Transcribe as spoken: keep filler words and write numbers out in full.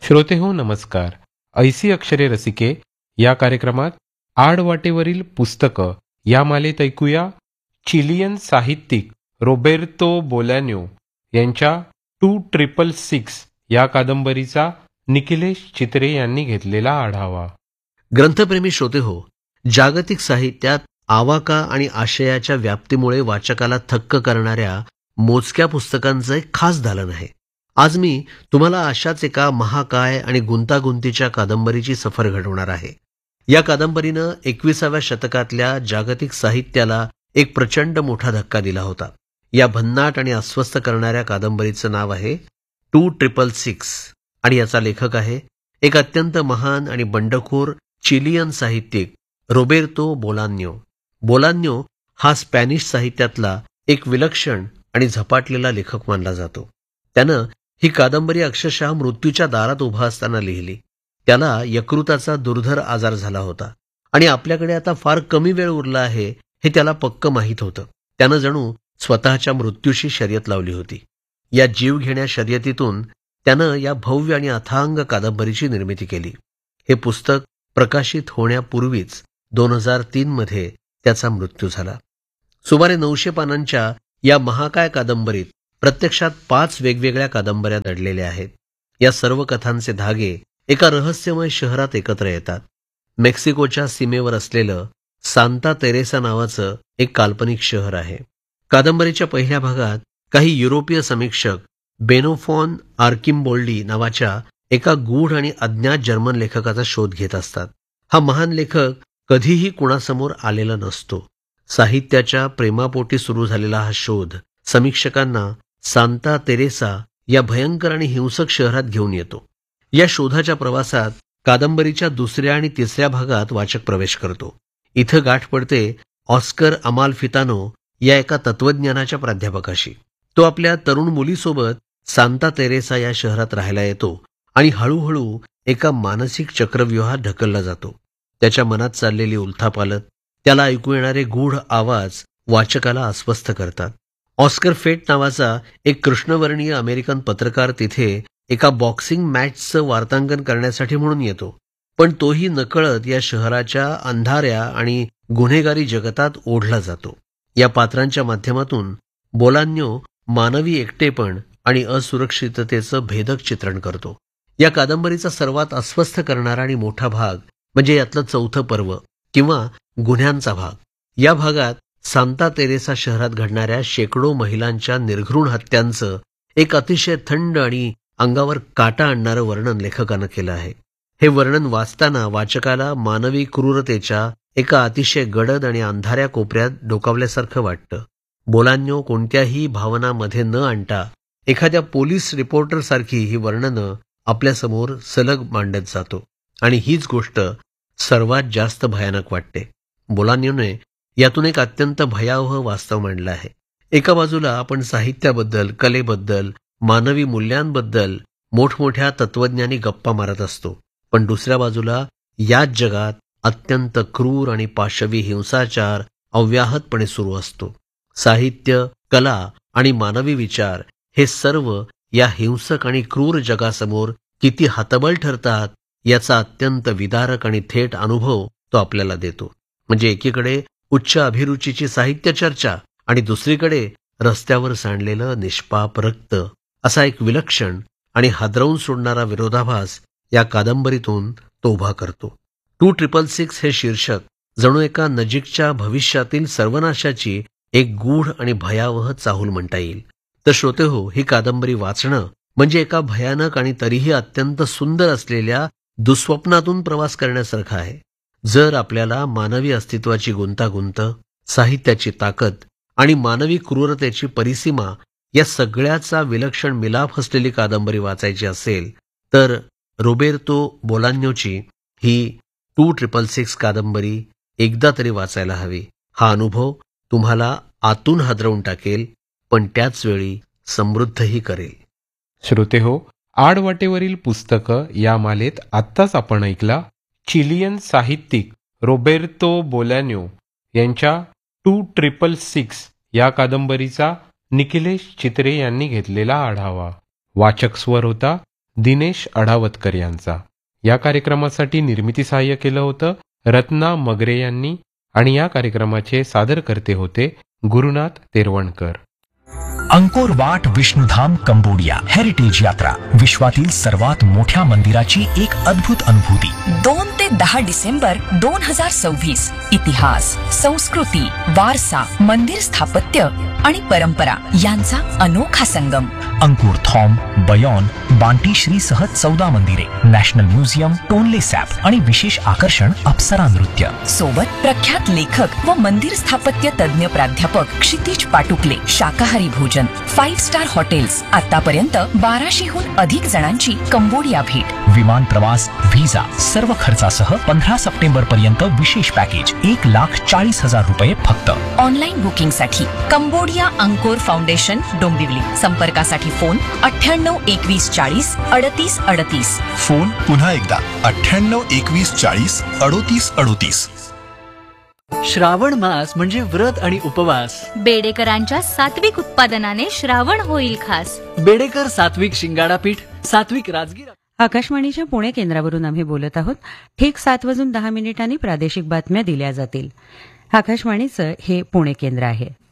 श्रोते हो नमस्कार. ऐसी अक्षरे रसिके या कार्यक्रमात आडवाटेवरील पुस्तकं या मालेत ऐकूया चिलियन साहित्यिक रोबेर्तो बोलॅन्यो यांच्या टू ट्रिपल सिक्स या कादंबरीचा निखिलेश चित्रे यांनी घेतलेला आढावा. ग्रंथप्रेमी श्रोते हो, जागतिक साहित्यात आवाका आणि आशयाच्या व्याप्तीमुळे वाचकाला थक्क करणाऱ्या मोजक्या पुस्तकांचं एक खास दालन आहे. आज मी तुम्हाला अशाच एका महाकाय आणि गुंतागुंतीच्या कादंबरीची सफर घडवणार आहे. या कादंबरीनं एकविसाव्या शतकातल्या जागतिक साहित्याला एक प्रचंड मोठा धक्का दिला होता. या भन्नाट आणि अस्वस्थ करणाऱ्या कादंबरीचं नाव आहे टू ट्रिपल सिक्स आणि याचा लेखक आहे एक अत्यंत महान आणि बंडखोर चिलियन साहित्यिक रोबेर्तो बोलान्यो. बोलान्यो हा स्पॅनिश साहित्यातला एक विलक्षण आणि झपाटलेला लेखक मानला जातो. त्यानं ही कादंबरी अक्षरशः मृत्यूच्या दारात उभा असताना लिहिली. त्याला यकृताचा दुर्धर आजार झाला होता आणि आपल्याकडे आता फार कमी वेळ उरला आहे हे त्याला पक्क माहीत होतं. त्यानं जणू स्वतःच्या मृत्यूशी शर्यत लावली होती. या जीवघेण्या शर्यतीतून त्यानं या भव्य आणि अथांग कादंबरीची निर्मिती केली. हे पुस्तक प्रकाशित होण्यापूर्वीच दोन हजार तीन मध्ये त्याचा मृत्यू झाला. सुमारे नऊशे पानांच्या या महाकाय कादंबरीत प्रत्यक्षात पाच वेगवेगळ्या कादंबऱ्या दडलेल्या आहेत. या सर्व कथांचे धागे एका रहस्यमय शहरात एकत्र येतात. मेक्सिकोच्या सीमेवर असलेलं सांता तेरेसा नावाचं एक काल्पनिक शहर आहे. कादंबरीच्या पहिल्या भागात काही युरोपीय समीक्षक बेनोफॉन आर्किम्बोल्डी नावाच्या एका गूढ आणि अज्ञात जर्मन लेखकाचा शोध घेत असतात. हा महान लेखक कधीही कुणासमोर आलेला नसतो. साहित्याच्या प्रेमापोटी सुरू झालेला हा शोध समीक्षकांना सांता तेरेसा या भयंकर आणि हिंसक शहरात घेऊन येतो. या शोधाच्या प्रवासात कादंबरीच्या दुसऱ्या आणि तिसऱ्या भागात वाचक प्रवेश करतो. इथं गाठ पडते ऑस्कर अमालफितानो या एका तत्वज्ञानाच्या प्राध्यापकाशी. तो आपल्या तरुण मुलीसोबत सांता तेरेसा या शहरात राहायला येतो आणि हळूहळू एका मानसिक चक्रव्यूहात ढकलला जातो. त्याच्या मनात चाललेली उलथापालत, त्याला ऐकू येणारे गूढ आवाज वाचकाला अस्वस्थ करतात. ऑस्कर फेट नावाचा एक कृष्णवर्णीय अमेरिकन पत्रकार तिथे एका बॉक्सिंग मॅचचं वार्तांकन करण्यासाठी म्हणून येतो. पण तोही नकळत या शहराच्या अंधाऱ्या आणि गुन्हेगारी जगतात ओढला जातो. या पात्रांच्या माध्यमातून बोलान्यो मानवी एकटेपण आणि असुरक्षिततेचं भेदक चित्रण करतो. या कादंबरीचा सर्वात अस्वस्थ करणारा आणि मोठा भाग म्हणजे यातलं चौथं पर्व किंवा गुन्ह्यांचा भाग. या भागात सांता तेरेसा शहरात घडणाऱ्या शेकडो महिलांच्या निर्घृण हत्यांचं एक अतिशय थंड आणि अंगावर काटा आणणारं वर्णन लेखकानं केलं आहे. हे वर्णन वाचताना वाचकाला मानवी क्रूरतेच्या एका अतिशय गडद आणि अंधाऱ्या कोपऱ्यात डोकावल्यासारखं वाटतं. बोलान्यो कोणत्याही भावनामध्ये न आणता एखाद्या पोलीस रिपोर्टरसारखी ही वर्णनं आपल्यासमोर सलग मांडत जातो आणि हीच गोष्ट सर्वात जास्त भयानक वाटते. बोलान्योने यातून एक अत्यंत भयावह वास्तव मांडलं आहे. एका बाजूला आपण साहित्याबद्दल, कलेबद्दल, मानवी मूल्यांबद्दल मोठमोठ्या तत्वज्ञानी गप्पा मारत असतो, पण दुसऱ्या बाजूला याच जगात अत्यंत क्रूर आणि पाशवी हिंसाचार अव्याहतपणे सुरू असतो. साहित्य, कला आणि मानवी विचार हे सर्व या हिंसक आणि क्रूर जगासमोर किती हतबल ठरतात याचा अत्यंत विदारक आणि थेट अनुभव तो आपल्याला देतो. म्हणजे एकीकडे उच्च अभिरुचीची साहित्य चर्चा आणि दुसरीकडे रस्त्यावर सांडलेलं निष्पाप रक्त असा एक विलक्षण आणि हादरवून सोडणारा विरोधाभास या कादंबरीतून तो उभा करतो. टू ट्रिपल सिक्स हे शीर्षक जणू एका नजीकच्या भविष्यातील सर्वनाशाची एक गूढ आणि भयावह चाहूल म्हणता येईल. तर श्रोते हो, ही कादंबरी वाचणं म्हणजे एका भयानक आणि तरीही अत्यंत सुंदर असलेल्या दुःस्वप्नातून प्रवास करण्यासारखा आहे. जर आपल्याला मानवी अस्तित्वाची गुंतागुंत, साहित्याची ताकद आणि मानवी क्रूरतेची परिसीमा या सगळ्याचा विलक्षण मिलाफ असलेली कादंबरी वाचायची असेल तर रोबेर्तो बोलान्योची ही टू ट्रिपल सिक्स कादंबरी एकदा तरी वाचायला हवी. हा अनुभव तुम्हाला आतून हादरवून टाकेल, पण त्याच वेळी समृद्धही करेल. श्रोते हो, आडवाटेवरील पुस्तकं या मालेत आत्ताच आपण ऐकला चिलियन साहित्यिक रोबेर्तो बोलॅन्यो यांच्या टू ट्रिपल सिक्स या कादंबरीचा निखिलेश चित्रे यांनी घेतलेला आढावा. वाचक स्वर होता दिनेश अडावतकर यांचा. या कार्यक्रमासाठी निर्मिती सहाय्य केलं होतं रत्ना मगरे यांनी आणि या कार्यक्रमाचे सादरकर्ते होते Gurunath Teravankar. Angkor Wat Vishnudham Cambodia heritage यात्रा विश्वातील सर्वात मोठ्या मंदिराची एक अद्भुत अनुभूती. दोन ते दहा डिसेंबर दोन हजार सव्वीस. इतिहास, संस्कृती, वारसा, मंदिर स्थापत्य आणि परंपरा यांचा अनोखा संगम. अंकुर थॉम, बयॉन, बांटी श्री सह चौदा मंदिरे, नॅशनल म्युझियम, टोनले सॅप आणि विशेष आकर्षण अप्सरा नृत्य. सोबत प्रख्यात लेखक व मंदिर स्थापत्य तज्ञ प्राध्यापक क्षितिज पाटुकले. शाकाहारी भोजन, फाईव्ह स्टार हॉटेल्स. आतापर्यंत बाराशेहून अधिक जणांची कंबोडिया भेट. विमान प्रवास, व्हिसा सर्व खर्चासह पंधरा सप्टेंबर पर्यंत विशेष पॅकेज एक लाख चाळीस हजार रुपये फक्त. ऑनलाईन बुकिंग साठी कंबोडिया अंकोर फाउंडेशन डोंबिवली. संपर्कासाठी फोन अठ्ठ्याण्णव एकवीस चाळीस अडतीस अडतीस. फोन पुन्हा एकदा अठ्ठ्याण्णव एकवीस चाळीस अडोतीस अडोतीस. श्रावण मास म्हणजे व्रत आणि उपवास. बेडेकरांच्या सात्विक उत्पादनाने श्रावण होईल खास. बेडेकर सात्विक शिंगाडा पीठ, सात्विक राजगिरा. आकाशवाणीच्या पुणे केंद्रावरून आम्ही बोलत आहोत. ठीक सात वाजून दहा मिनिटांनी प्रादेशिक बातम्या दिल्या जातील. आकाशवाणीचं हे पुणे केंद्र आहे.